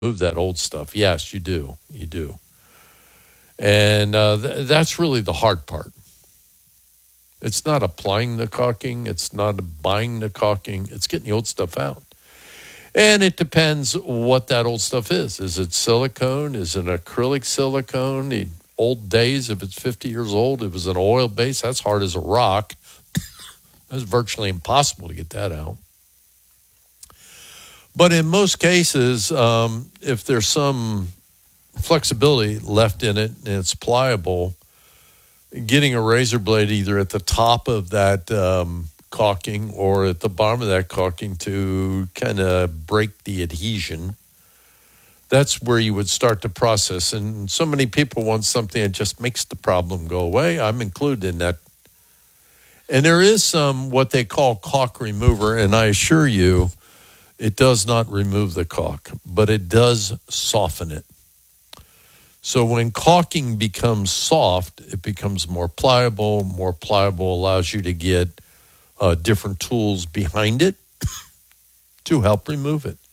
Move that old stuff. Yes, you do. You do. And that's really the hard part. It's not applying the caulking. It's not buying the caulking. It's getting the old stuff out. And it depends what that old stuff is. Is it silicone? Is it acrylic silicone? The old days, if it's 50 years old, it was an oil base. That's hard as a rock. It's virtually impossible to get that out. But in most cases, if there's some flexibility left in it and it's pliable, getting a razor blade either at the top of that caulking or at the bottom of that caulking to kind of break the adhesion, that's where you would start the process. And so many people want something that just makes the problem go away. I'm included in that. And there is some what they call caulk remover, and I assure you it does not remove the caulk, but it does soften it. So when caulking becomes soft, it becomes more pliable. More pliable allows you to get different tools behind it to help remove it.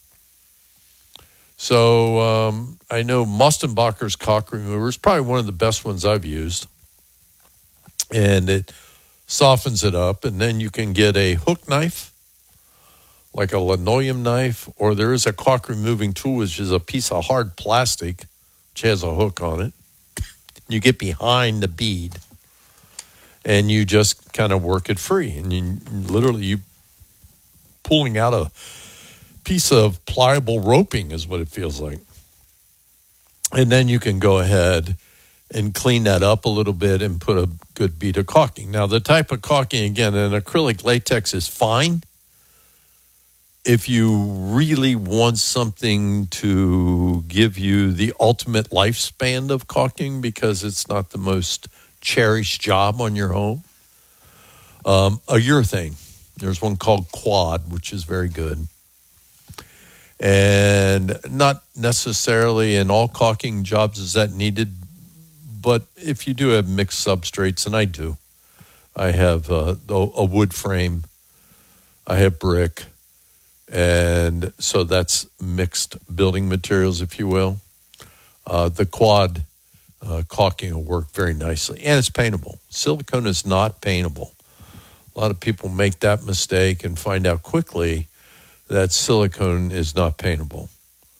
So I know Mustenbacher's caulk remover is probably one of the best ones I've used. And it softens it up, and then you can get a hook knife, like a linoleum knife, or there is a caulk removing tool, which is a piece of hard plastic, which has a hook on it. You get behind the bead, and you just kind of work it free. And you pulling out a piece of pliable roping is what it feels like. And then you can go ahead and clean that up a little bit and put a good bead of caulking. Now, the type of caulking, again, an acrylic latex is fine. If you really want something to give you the ultimate lifespan of caulking because it's not the most cherished job on your home, a urethane. There's one called Quad, which is very good. And not necessarily in all caulking jobs is that needed, but if you do have mixed substrates, and I do, I have a wood frame, I have brick, and so that's mixed building materials, if you will. The Quad caulking will work very nicely, and it's paintable. Silicone is not paintable. A lot of people make that mistake and find out quickly that silicone is not paintable.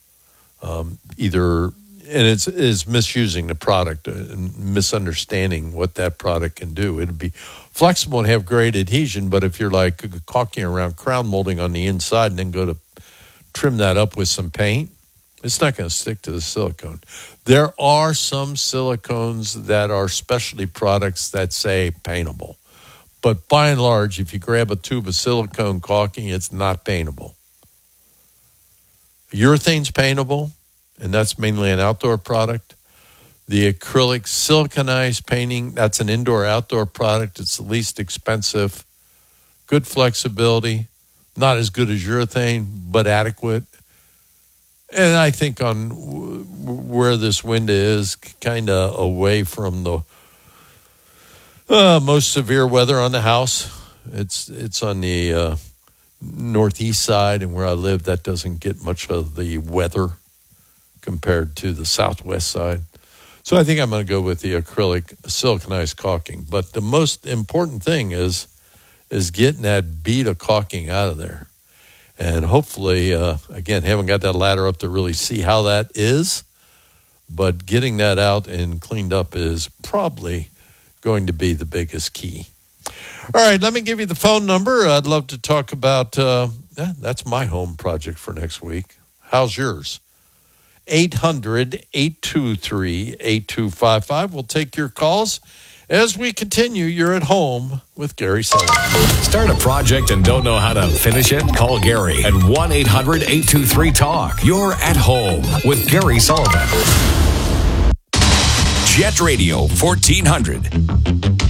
And it's misusing the product and misunderstanding what that product can do. It'd be flexible and have great adhesion, but if you're like caulking around crown molding on the inside and then go to trim that up with some paint, it's not going to stick to the silicone. There are some silicones that are specialty products that say paintable. But by and large, if you grab a tube of silicone caulking, it's not paintable. Urethane's paintable, and that's mainly an outdoor product. The acrylic siliconized painting, that's an indoor-outdoor product. It's the least expensive, good flexibility, not as good as urethane, but adequate. And I think on where this window is, kind of away from the most severe weather on the house. It's on the northeast side, and where I live, that doesn't get much of the weather compared to the southwest side. So I think I'm going to go with the acrylic siliconized caulking. But the most important thing is getting that bead of caulking out of there. And hopefully, again, haven't got that ladder up to really see how that is, but getting that out and cleaned up is probably going to be the biggest key. All right, let me give you the phone number. I'd love to talk about, that's my home project for next week. How's yours? 800-823-8255. We'll take your calls. As we continue, you're at home with Gary Sullivan. Start a project and don't know how to finish it? Call Gary at 1-800-823-TALK. You're at home with Gary Sullivan. Jet Radio 1400.